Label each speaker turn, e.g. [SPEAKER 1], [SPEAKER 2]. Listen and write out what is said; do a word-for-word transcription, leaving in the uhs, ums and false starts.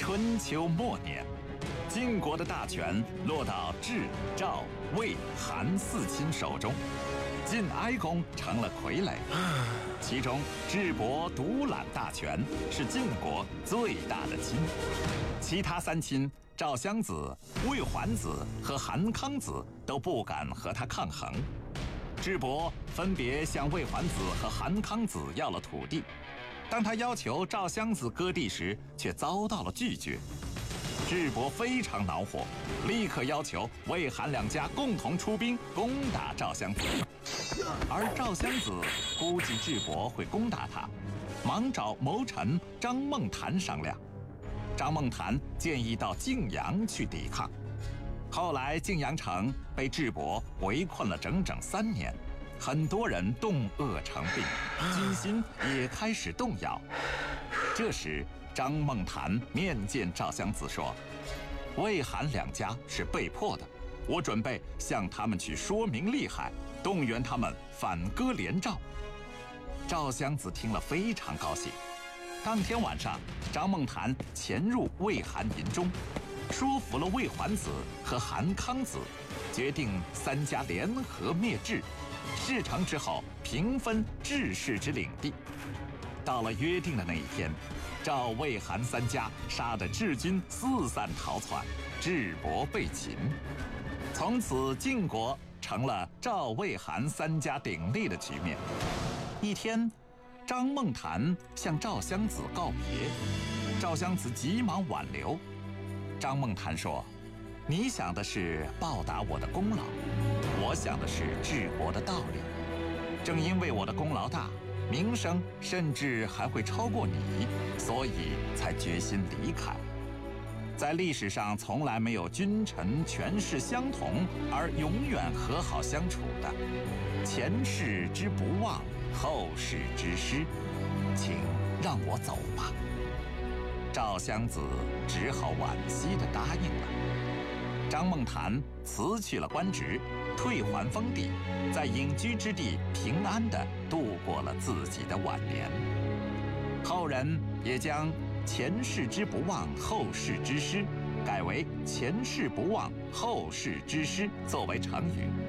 [SPEAKER 1] 春秋末年，晋国的大权落到智、赵、魏、韩四亲手中，晋哀公成了傀儡。其中，智伯独揽大权，是晋国最大的亲。其他三亲赵襄子、魏桓子和韩康子都不敢和他抗衡。智伯分别向魏桓子和韩康子要了土地，当他要求赵襄子割地时，却遭到了拒绝。智伯非常恼火，立刻要求魏韩两家共同出兵攻打赵襄子。而赵襄子估计智伯会攻打他，忙找谋臣张孟谈商量。张孟谈建议到泾阳去抵抗。后来泾阳城被智伯围困了整整三年，很多人冻饿成病，军心也开始动摇。这时张孟谈面见赵襄子说：“魏韩两家是被迫的，我准备向他们去说明利害，动员他们反戈连赵。”赵襄子听了非常高兴。当天晚上，张孟谈潜入魏韩营中，说服了魏桓子和韩康子，决定三家联合灭智。事成之后，平分智氏之领地。到了约定的那一天，赵魏韩三家杀得智军四散逃窜，智伯被擒。从此晋国成了赵魏韩三家鼎立的局面。一天，张孟谈向赵襄子告别，赵襄子急忙挽留。张孟谈说：“你想的是报答我的功劳，我想的是治国的道理。正因为我的功劳大，名声甚至还会超过你，所以才决心离开。在历史上从来没有君臣权势相同而永远和好相处的，前世之不忘，后世之师，请让我走吧。”赵襄子只好惋惜地答应了。张孟谈辞去了官职，退还封地，在隐居之地平安地度过了自己的晚年。后人也将前世之不忘，后世之师改为前世不忘，后世之师作为成语。